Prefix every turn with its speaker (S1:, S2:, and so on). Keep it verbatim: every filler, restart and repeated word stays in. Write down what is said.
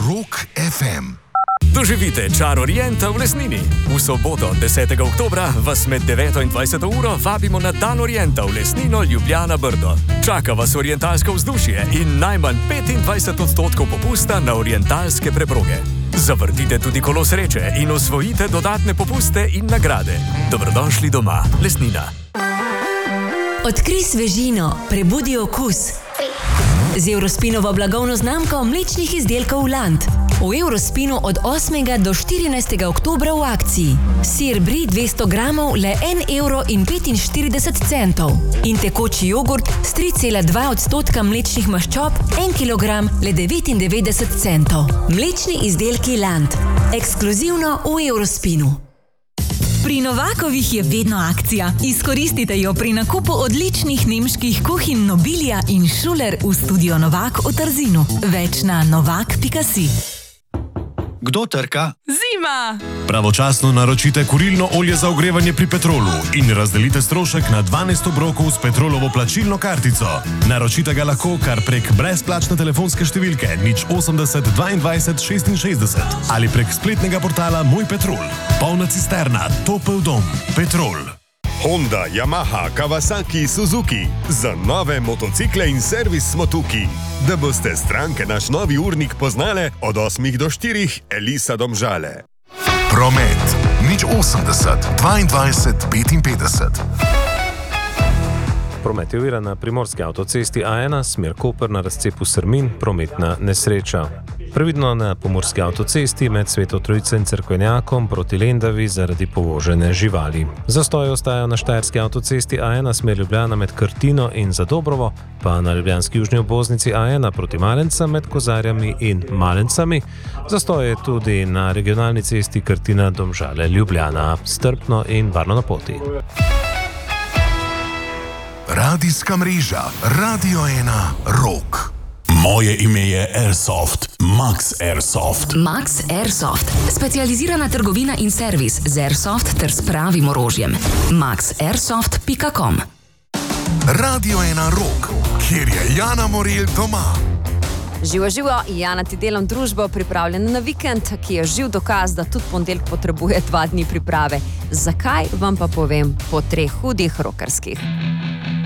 S1: Rock ef em.
S2: Doživite čar Orienta v Lesnini. V soboto, desetega oktobra, vas med deveto in dvajseto uro vabimo na Dan Orienta v Lesnino Ljubljana Brdo. Čaka vas orientalsko vzdušje in najmanj petindvajset odstotkov popusta na orientalske preproge. Zavrtite tudi kolo sreče in osvojite dodatne popuste in nagrade. Dobrodošli doma, Lesnina.
S3: Odkrij svežino, prebudi okus. Z Eurospinovo blagovno znamko mlečnih izdelkov Land. V Eurospinu od osmega do štirinajstega oktobra v akciji. Sir brie dvesto gramov le en evro in petinštirideset centov. In tekoči jogurt s tri cela dva odstotka mlečnih maščob, en kilogram le devetindevetdeset centov. Mlečni izdelki Land. Ekskluzivno v Eurospinu.
S4: Pri Novakovih je vedno akcija. Izkoristite jo pri nakupu odličnih nemških kuhinj Nobilia in Schuler v studio Novak v Trzinu. Več na novak pika si.
S5: Kdo trka?
S4: Zima!
S6: Pravočasno naročite kurilno olje za ogrevanje pri Petrolu in razdelite strošek na dvanajst obrokov s Petrolovo plačilno kartico. Naročite ga lahko kar prek brezplačne telefonske številke nič osemdeset dvaindvajset šestinšestdeset ali prek spletnega portala Moj Petrol. Polna cisterna, topel dom, Petrol.
S7: Honda, Yamaha, Kawasaki, Suzuki. Za nove motocikle in servis smo tukaj. Da boste stranke naš novi urnik poznale od osmih do štirih, Elisa Domžale.
S1: Promet nič osemdeset dvaindvajset petinpetdeset.
S8: Promet je oviran na primorski avtocesti A ena, smer Koper na razcepu Srmin, prometna nesreča. Previdno na pomurski avtocesti med Sveto Trojico in Cerkvenjakom proti Lendavi zaradi povožene živali. Zastoji ostajajo na štajerski avtocesti A ena, smer Ljubljana med Krtino in Zadobrovo, pa na ljubljanski južni obvoznici A ena proti Malencem med Kozarjami in Malencami. Zastoj je tudi na regionalni cesti Krtina Domžale Ljubljana. Strpno in varno na poti.
S1: Radijska mreža Radio ena Rock.
S9: Moje ime je Airsoft, Max Airsoft.
S3: Max Airsoft. Specializirana trgovina in servis z Airsoft ter s pravim orožjem. max airsoft pika com.
S1: Radio ena Rock, kjer je Jana Morel doma.
S10: Živo, živo, Jana ti delam družbo, pripravljena na vikend, ki je živ dokaz, da tudi ponedeljek potrebuje dva dni priprave. Zakaj, vam pa povem po treh hudih rokerskih.